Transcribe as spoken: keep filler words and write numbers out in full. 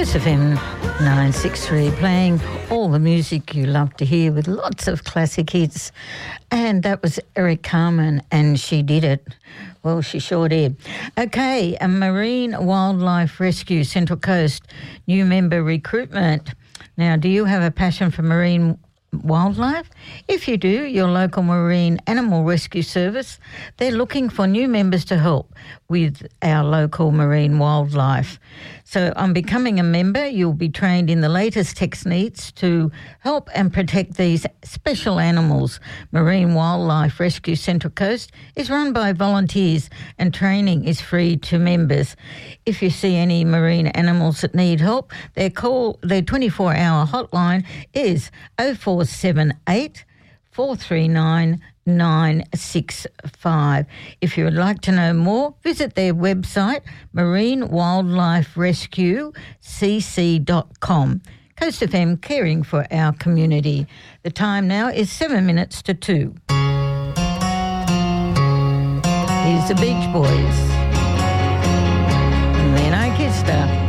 Coast F M nine sixty-three, playing all the music you love to hear with lots of classic hits. And that was Eric Carmen, and She Did It. Well, she sure did. Okay, a Marine Wildlife Rescue Central Coast new member recruitment. Now, do you have a passion for marine wildlife? If you do, your local Marine Animal Rescue Service, they're looking for new members to help with our local marine wildlife. So on becoming a member, you'll be trained in the latest techniques to help and protect these special animals. Marine Wildlife Rescue Central Coast is run by volunteers and training is free to members. If you see any marine animals that need help, their call, their twenty-four hour hotline is oh four seven eight, four three nine, nine six five. If you would like to know more, visit their website, marine wildlife rescue c c dot com. Coast F M, caring for our community. The time now is seven minutes to two. Here's the Beach Boys. And then I kissed her.